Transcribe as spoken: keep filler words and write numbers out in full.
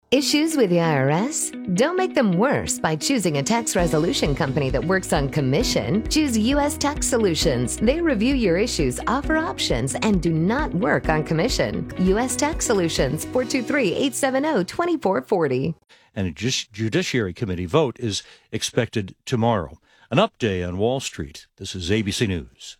Issues with the I R S? Don't make them worse by choosing a tax resolution company that works on commission. Choose U S Tax Solutions. They review your issues, offer options, and do not work on commission. U S Tax Solutions, four two three, eight seven zero, two four four zero. And a Judiciary Committee vote is expected tomorrow. An update on Wall Street. This is A B C News.